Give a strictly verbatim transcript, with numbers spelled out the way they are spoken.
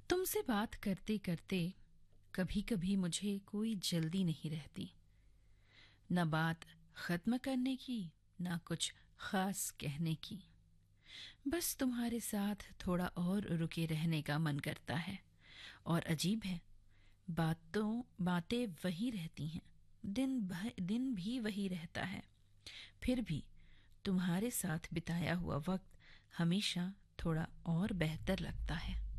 तुमसे बात करते करते कभी कभी मुझे कोई जल्दी नहीं रहती, न बात खत्म करने की, ना कुछ खास कहने की। बस तुम्हारे साथ थोड़ा और रुके रहने का मन करता है। और अजीब है, बातों बातें वही रहती हैं, दिन भर दिन भी वही रहता है। फिर भी तुम्हारे साथ बिताया हुआ वक्त हमेशा थोड़ा और बेहतर लगता है।